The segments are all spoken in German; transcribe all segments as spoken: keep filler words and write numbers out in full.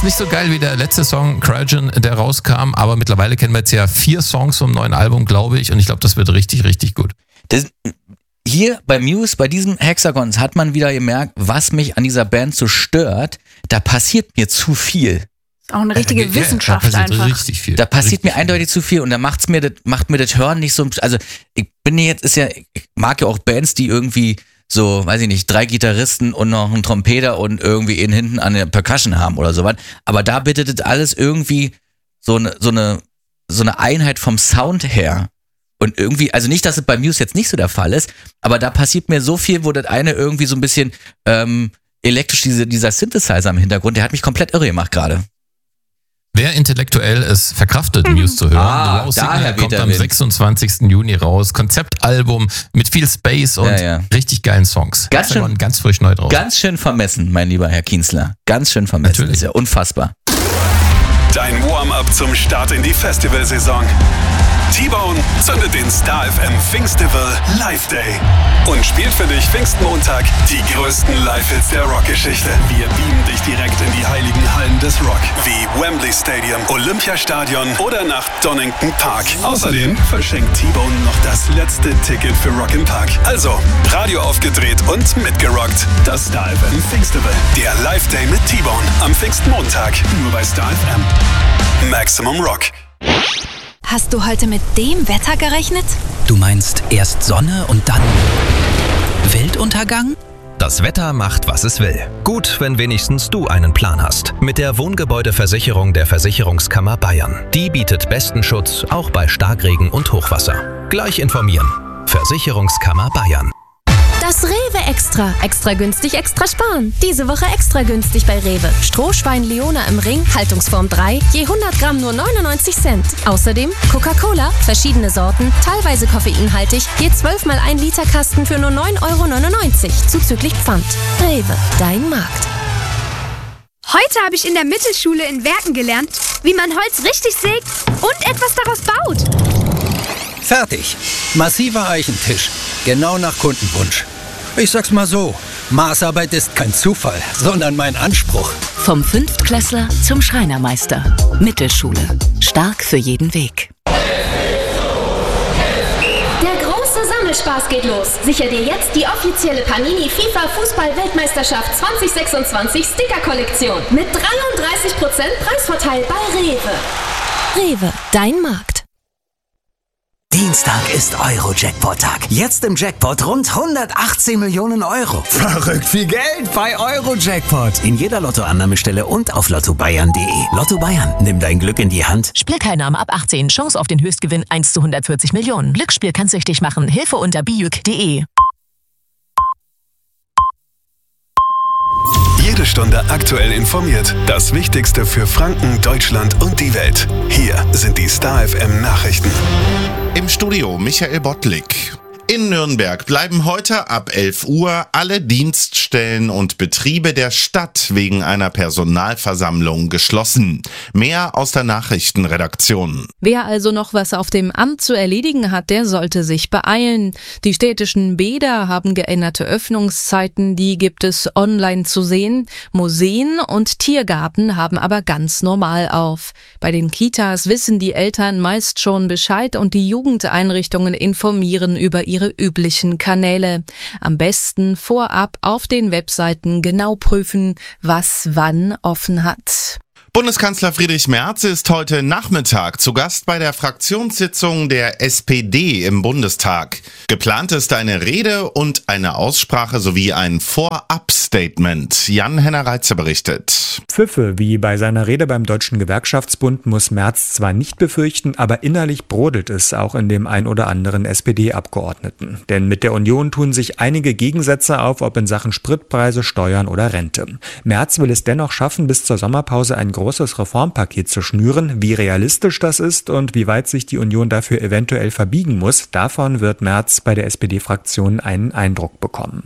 nicht so geil wie der letzte Song, Cryogen, der rauskam, aber mittlerweile kennen wir jetzt ja vier Songs vom neuen Album, glaube ich, und ich glaube, das wird richtig, richtig gut. Das, hier bei Muse, bei diesem Hexagons hat man wieder gemerkt, was mich an dieser Band so stört, da passiert mir zu viel. Auch eine richtige äh, Wissenschaft ja, da passiert einfach. Richtig viel. Da passiert richtig mir eindeutig viel. zu viel und da macht's mir das, macht mir das Hören nicht so, also ich bin jetzt, ist ja, ich mag ja auch Bands, die irgendwie so, weiß ich nicht, drei Gitarristen und noch einen Trompeter und irgendwie ihn hinten an der Percussion haben oder sowas. Aber da bittet das alles irgendwie so eine, so eine, so eine Einheit vom Sound her. Und irgendwie, also nicht, dass es bei Muse jetzt nicht so der Fall ist, aber da passiert mir so viel, wo das eine irgendwie so ein bisschen ähm, elektrisch, diese, dieser Synthesizer im Hintergrund, der hat mich komplett irre gemacht gerade. Wer intellektuell es verkraftet, News zu hören, Ah, The Wow daher Signal weht kommt der am Wind. sechsundzwanzigsten Juni raus. Konzeptalbum mit viel Space und Ja, ja. richtig geilen Songs. Ganz schön- Hexagon ganz frisch neu drauf. Ganz schön vermessen, mein lieber Herr Kienzler. Ganz schön vermessen. Natürlich. Das ist ja unfassbar. Dein Warm-up zum Start in die Festivalsaison. T-Bone zündet den Star F M Pfingstival Live Day und spielt für dich Pfingstmontag die größten Live-Hits der Rockgeschichte. Wir beamen dich direkt in die heiligen Hallen des Rock, wie Wembley Stadium, Olympiastadion oder nach Donington Park. Außerdem verschenkt T-Bone noch das letzte Ticket für Rock im Park. Also, Radio aufgedreht und mitgerockt. Das Star F M Pfingstival. Der Live Day mit T-Bone am Pfingstmontag. Nur bei Star F M. Maximum Rock. Hast du heute mit dem Wetter gerechnet? Du meinst erst Sonne und dann Weltuntergang? Das Wetter macht, was es will. Gut, wenn wenigstens du einen Plan hast. Mit der Wohngebäudeversicherung der Versicherungskammer Bayern. Die bietet besten Schutz, auch bei Starkregen und Hochwasser. Gleich informieren. Versicherungskammer Bayern. Das Rewe Extra. Extra günstig, extra sparen. Diese Woche extra günstig bei Rewe. Strohschwein Leona im Ring, Haltungsform drei, je hundert Gramm nur neunundneunzig Cent. Außerdem Coca-Cola, verschiedene Sorten, teilweise koffeinhaltig, je zwölf mal ein Liter Kasten für nur neun Euro neunundneunzig, zuzüglich Pfand. Rewe, dein Markt. Heute habe ich in der Mittelschule in Werken gelernt, wie man Holz richtig sägt und etwas daraus baut. Fertig. Massiver Eichentisch. Genau nach Kundenwunsch. Ich sag's mal so, Maßarbeit ist kein Zufall, sondern mein Anspruch. Vom Fünftklässler zum Schreinermeister. Mittelschule. Stark für jeden Weg. Der große Sammelspaß geht los. Sicher dir jetzt die offizielle Panini FIFA Fußball-Weltmeisterschaft zwanzig sechsundzwanzig Sticker-Kollektion. Mit dreiunddreißig Prozent Preisvorteil bei Rewe. Rewe, dein Markt. Dienstag ist Euro-Jackpot-Tag. Jetzt im Jackpot rund hundertachtzehn Millionen Euro. Verrückt viel Geld bei Euro-Jackpot. In jeder Lottoannahmestelle und auf lotto bayern punkt de. Lotto Bayern, nimm dein Glück in die Hand. Spielteilnahme ab achtzehn. Chance auf den Höchstgewinn eins zu hundertvierzig Millionen. Glücksspiel kann süchtig machen. Hilfe unter bijuk punkt de. Jede Stunde aktuell informiert. Das Wichtigste für Franken, Deutschland und die Welt. Hier sind die Star F M Nachrichten. Im Studio Michael Bottlik. In Nürnberg bleiben heute ab elf Uhr alle Dienststellen und Betriebe der Stadt wegen einer Personalversammlung geschlossen. Mehr aus der Nachrichtenredaktion. Wer also noch was auf dem Amt zu erledigen hat, der sollte sich beeilen. Die städtischen Bäder haben geänderte Öffnungszeiten, die gibt es online zu sehen. Museen und Tiergarten haben aber ganz normal auf. Bei den Kitas wissen die Eltern meist schon Bescheid und die Jugendeinrichtungen informieren über ihre ihre üblichen Kanäle. Am besten vorab auf den Webseiten genau prüfen, was wann offen hat. Bundeskanzler Friedrich Merz ist heute Nachmittag zu Gast bei der Fraktionssitzung der S P D im Bundestag. Geplant ist eine Rede und eine Aussprache sowie ein Vorab-Statement. Jan-Henner Reitze berichtet. Pfiffe wie bei seiner Rede beim Deutschen Gewerkschaftsbund muss Merz zwar nicht befürchten, aber innerlich brodelt es auch in dem ein oder anderen S P D-Abgeordneten. Denn mit der Union tun sich einige Gegensätze auf, ob in Sachen Spritpreise, Steuern oder Rente. Merz will es dennoch schaffen, bis zur Sommerpause ein großes Reformpaket zu schnüren. Wie realistisch das ist und wie weit sich die Union dafür eventuell verbiegen muss, davon wird Merz bei der S P D-Fraktion einen Eindruck bekommen.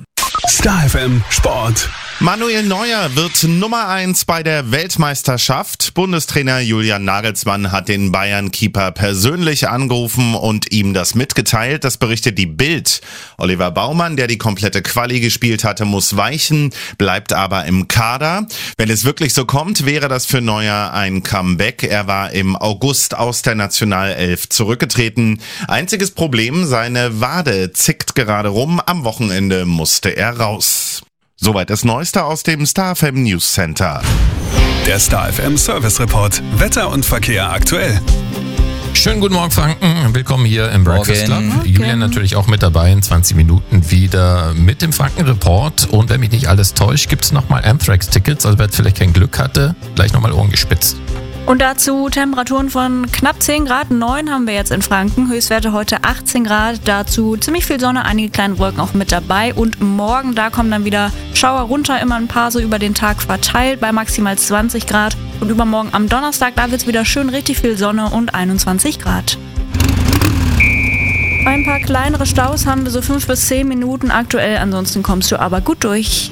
Star F M Sport. Manuel Neuer wird Nummer eins bei der Weltmeisterschaft. Bundestrainer Julian Nagelsmann hat den Bayern-Keeper persönlich angerufen und ihm das mitgeteilt. Das berichtet die Bild. Oliver Baumann, der die komplette Quali gespielt hatte, muss weichen, bleibt aber im Kader. Wenn es wirklich so kommt, wäre das für Neuer ein Comeback. Er war im August aus der Nationalelf zurückgetreten. Einziges Problem, seine Wade zickt gerade rum. Am Wochenende musste er raus. Soweit das Neueste aus dem Star F M News Center. Der Star F M Service Report. Wetter und Verkehr aktuell. Schönen guten Morgen, Franken. Willkommen hier im Breakfast Club. Morgen. Julian natürlich auch mit dabei in zwanzig Minuten wieder mit dem Franken-Report. Und wenn mich nicht alles täuscht, gibt es nochmal Anthrax-Tickets. Also wer vielleicht kein Glück hatte, gleich nochmal Ohren gespitzt. Und dazu Temperaturen von knapp zehn Grad, neun haben wir jetzt in Franken, Höchstwerte heute achtzehn Grad, dazu ziemlich viel Sonne, einige kleine Wolken auch mit dabei und morgen, da kommen dann wieder Schauer runter, immer ein paar so über den Tag verteilt bei maximal zwanzig Grad und übermorgen am Donnerstag, da wird es wieder schön richtig viel Sonne und einundzwanzig Grad. Ein paar kleinere Staus haben wir so fünf bis zehn Minuten aktuell, ansonsten kommst du aber gut durch.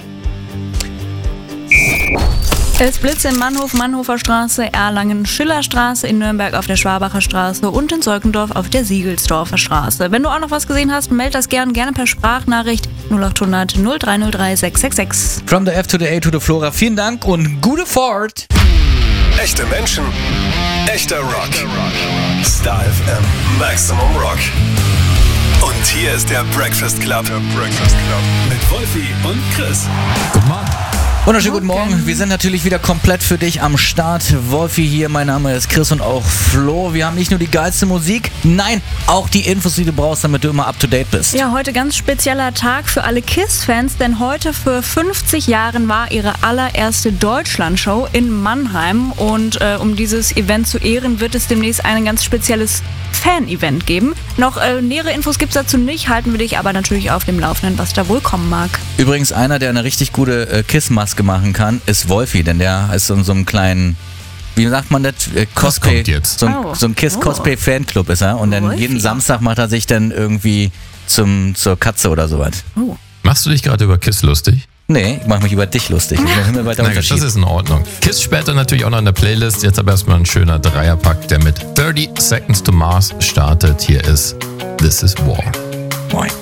Es blitzt in Mannhof, Mannhofer Straße, Erlangen, Schillerstraße, in Nürnberg auf der Schwabacher Straße und in Zeukendorf auf der Siegelsdorfer Straße. Wenn du auch noch was gesehen hast, meld das gern, gerne per Sprachnachricht null acht hundert null drei null drei sechs sechs sechs. From the F to the A to the Flora. Vielen Dank und gute Fahrt. Echte Menschen, echter Rock. Star F M Maximum Rock. Und hier ist der Breakfast Club. Der Breakfast Club. Mit Wolfi und Chris. Guten Morgen. Wunderschönen guten Morgen. Wir sind natürlich wieder komplett für dich am Start. Wolfi hier, mein Name ist Chris und auch Flo. Wir haben nicht nur die geilste Musik, nein, auch die Infos, die du brauchst, damit du immer up to date bist. Ja, heute ganz spezieller Tag für alle KISS-Fans, denn heute vor fünfzig Jahren war ihre allererste Deutschlandshow in Mannheim und äh, um dieses Event zu ehren, wird es demnächst ein ganz spezielles Fan-Event geben. Noch äh, nähere Infos gibt es dazu nicht, halten wir dich aber natürlich auf dem Laufenden, was da wohl kommen mag. Übrigens, einer, der eine richtig gute äh, KISS-Maske machen kann, ist Wolfi, denn der ist in so einem kleinen, wie sagt man das, äh, Cosplay, jetzt. So ein, Oh. so ein KISS-Cosplay-Fanclub ist er und dann Wolfi. jeden Samstag macht er sich dann irgendwie zum, zur Katze oder sowas. Oh. Machst du dich gerade über KISS lustig? Nee, ich mach mich über dich lustig. Das ist ein himmelweiter Na gut, das Unterschied. ist in Ordnung. KISS später natürlich auch noch in der Playlist. Jetzt aber erstmal ein schöner Dreierpack, der mit thirty Seconds to Mars startet. Hier ist This Is War. Moin.